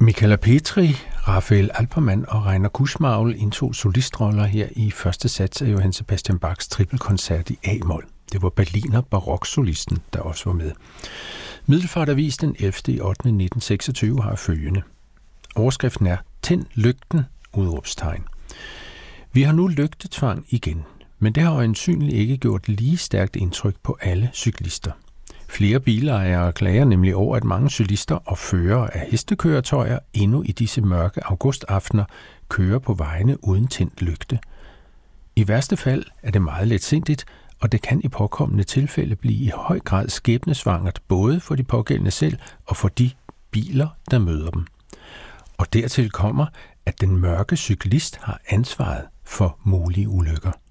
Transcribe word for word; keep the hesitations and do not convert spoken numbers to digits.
Michala Petri, Raphael Alpermann og Reiner Kussmaul indtog solistroller her i første sats af Johann Sebastian Bachs trippelkoncert i A-mol. Det var Berliner baroksolisten, der også var med. Middelfart Avis den ellevte ottende nitten seksogtyve har følgende. Overskriften er Tænd lygten! Udråbstegn. Vi har nu lygtetvang igen, men det har øjensynligt ikke gjort lige stærkt indtryk på alle cyklister. Flere bilejere klager nemlig over, at mange cyklister og førere af hestekøretøjer endnu i disse mørke augustaftener kører på vejene uden tændt lygte. I værste fald er det meget letsindigt, og det kan i påkommende tilfælde blive i høj grad skæbnesvangert både for de pågældende selv og for de biler, der møder dem. Og dertil kommer, at den mørke cyklist har ansvaret for mulige ulykker.